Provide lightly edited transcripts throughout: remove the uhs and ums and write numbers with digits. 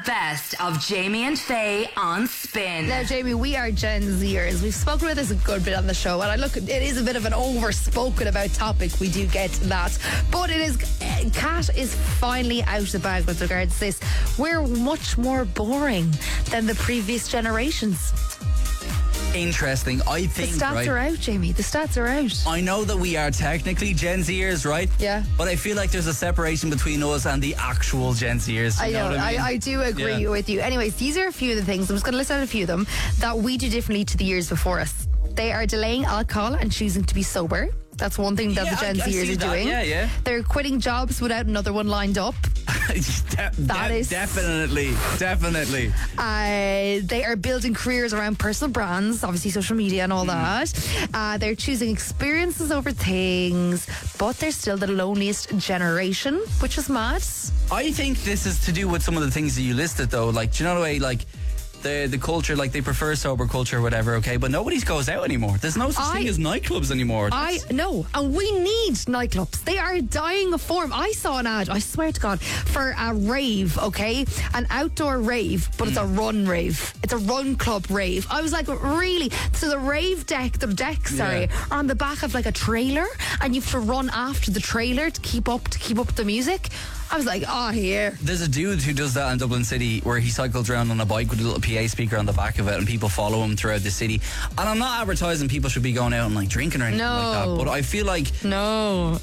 best of Jamie and Faye on Spin. Now, Jamie, we are Gen Zers. We've spoken about this a good bit on the show, and it is a bit of an overspoken about topic. We do get that, but it is. Kat is finally out of the bag with regards to this. We're much more boring than the previous generations. Interesting. I think the stats are out, Jamie. The stats are out. I know that we are technically Gen Zers, right? Yeah. But I feel like there's a separation between us and the actual Gen Zers. I know. What I mean? I do agree with you. Anyways, these are a few of the things. I'm just going to list out a few of them that we do differently to the years before us. They are delaying alcohol and choosing to be sober. That's one thing that the Gen Zers are doing. Yeah. They're quitting jobs without another one lined up. That is definitely. They are building careers around personal brands, obviously social media and all that. They're choosing experiences over things, but they're still the loneliest generation, which is mad. I think this is to do with some of the things that you listed, though. Like, do you know the way, like, the culture, like they prefer sober culture or whatever, okay, but nobody goes out anymore. There's no such thing as nightclubs anymore. I know, and we need nightclubs. They are dying of form. I saw an ad, I swear to God, for a rave, okay, an outdoor rave, but it's a run rave. It's a run club rave. I was like, really? So the decks are on the back of like a trailer, and you have to run after the trailer to keep up the music. I was like, here. There's a dude who does that in Dublin City where he cycles around on a bike with a little PA speaker on the back of it, and people follow him throughout the city. And I'm not advertising people should be going out and like drinking or anything like that, but I feel like no.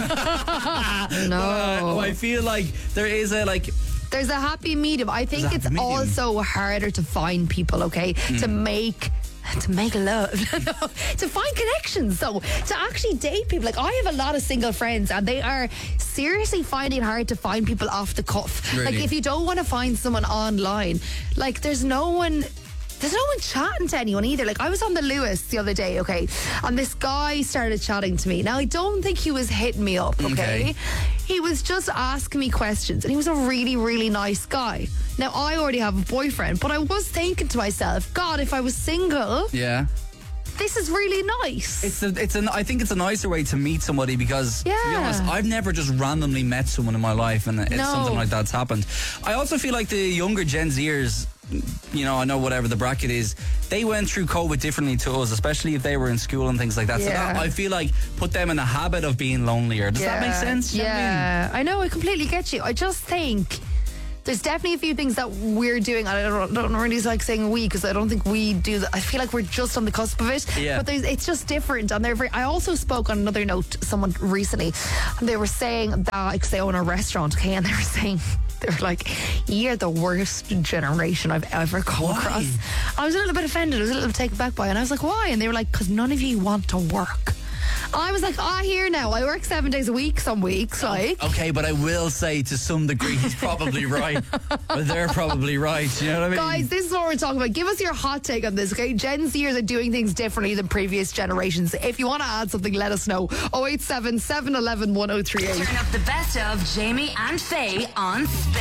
I feel like there is there's a happy medium. I think it's also harder to find people, okay, to make love, to find connections. So to actually date people, like I have a lot of single friends, and they are seriously finding it hard to find people off the cuff. Really? Like if you don't want to find someone online, like there's no one chatting to anyone either. Like I was on the Lewis the other day, okay, and this guy started chatting to me. Now I don't think he was hitting me up, okay? He was just asking me questions, and he was a really, really nice guy. Now I already have a boyfriend, but I was thinking to myself, God, if I was single, this is really nice. I think it's a nicer way to meet somebody because, to be honest, I've never just randomly met someone in my life and something like that's happened. I also feel like the younger Gen Zers, you know, I know whatever the bracket is, they went through COVID differently to us, especially if they were in school and things like that. So that, I feel like, put them in a habit of being lonelier. Does that make sense? Yeah, I know, I completely get you. I just think there's definitely a few things that we're doing, and I don't really like saying we, because I don't think we do that. I feel like we're just on the cusp of it, but it's just different, and I also spoke on another note to someone recently, and they were saying that, because they own a restaurant, okay, and they were like, you're the worst generation I've ever come across. I was a little bit offended, I was a little taken back by it, and I was like, why? And they were like, because none of you want to work. I was like, here now. I work 7 days a week some weeks, like. Okay, but I will say to some degree he's probably right. But they're probably right. You know what I mean? Guys, this is what we're talking about. Give us your hot take on this, okay? Gen Zers are doing things differently than previous generations. If you want to add something, let us know. 087 711 1038. Turn up the best of Jamie and Faye on Spin.